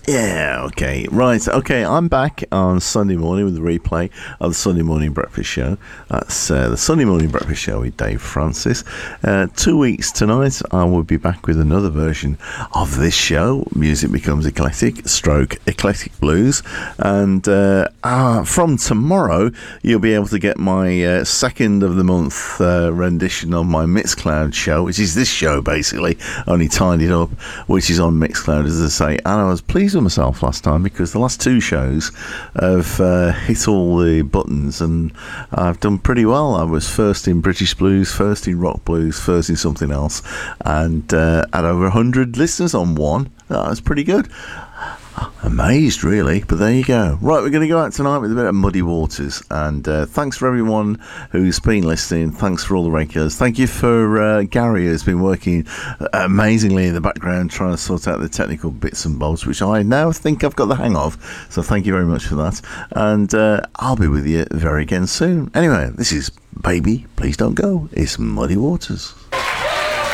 Yeah, okay. Right, okay, I'm back on Sunday morning with the replay of the Sunday Morning Breakfast Show. That's the Sunday Morning Breakfast Show with Dave Francis. 2 weeks tonight, I will be back with another version of this show. Music becomes eclectic, stroke eclectic blues. And from tomorrow, you'll be able to get my second of the month rendition of my Mixcloud show, which is this show basically, only tidied up, which is on Mixcloud, as I say. And I was pleased with myself last time because the last two shows have hit all the buttons and I've done pretty well. I was first in British Blues, first in Rock Blues, first in something else, and had over 100 listeners on one. That was pretty good. Amazed, really, but there you go. Right, we're going to go out tonight with a bit of Muddy Waters, and thanks for everyone who's been listening. Thanks for all the regulars. Thank you for Gary, who's been working amazingly in the background trying to sort out the technical bits and bobs, which I now think I've got the hang of, so thank you very much for that, and I'll be with you very again soon. Anyway, this is Baby Please Don't Go. It's Muddy Waters.